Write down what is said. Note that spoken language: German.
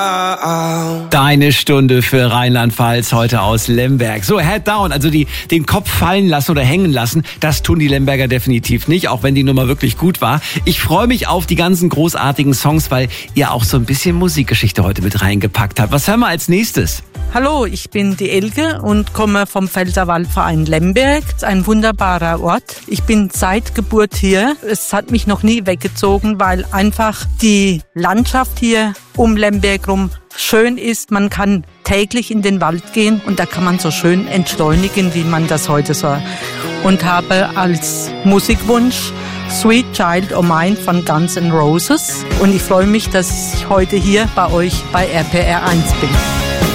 Deine Stunde für Rheinland-Pfalz heute aus Lemberg. So, Head Down, also den Kopf fallen lassen oder hängen lassen, das tun die Lemberger definitiv nicht, auch wenn die Nummer wirklich gut war. Ich freue mich auf die ganzen großartigen Songs, weil ihr auch so ein bisschen Musikgeschichte heute mit reingepackt habt. Was hören wir als nächstes? Hallo, ich bin die Elke und komme vom Pfälzerwaldverein Lemberg. Es ist ein wunderbarer Ort. Ich bin seit Geburt hier. Es hat mich noch nie weggezogen, weil einfach die Landschaft hier um Lemberg rum schön ist. Man kann täglich in den Wald gehen und da kann man so schön entschleunigen, wie man das heute so. Und habe als Musikwunsch Sweet Child O' Mine von Guns N' Roses. Und ich freue mich, dass ich heute hier bei euch bei RPR 1 bin.